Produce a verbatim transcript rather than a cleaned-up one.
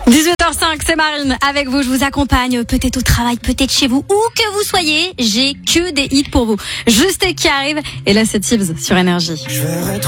dix-huit heures cinq, c'est Marine avec vous. Je vous accompagne, peut-être au travail, peut-être chez vous, où que vous soyez. J'ai que des hits pour vous. Juste qui arrive. Et là, c'est Tibbs sur Énergie. Je vais